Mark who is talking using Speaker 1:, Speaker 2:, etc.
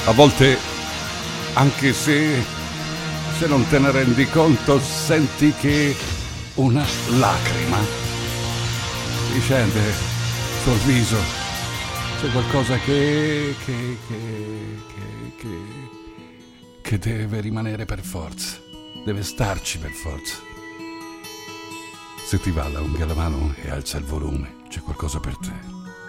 Speaker 1: A volte, anche se non te ne rendi conto, senti che una lacrima ti scende sul viso. C'è qualcosa che deve rimanere per forza, deve starci per forza. Se ti va, allunga la mano e alza il volume, c'è qualcosa per te.